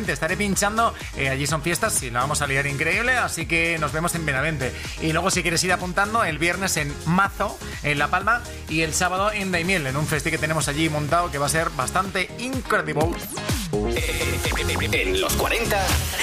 Benavente. Estaré pinchando, allí son fiestas y la vamos a liar increíble, así que nos vemos en Benavente. Y luego, si quieres ir apuntando, el viernes en Mazo, en La Palma, y el sábado en Daimiel, en un festi que tenemos allí montado que va a ser bastante increíble. En los 40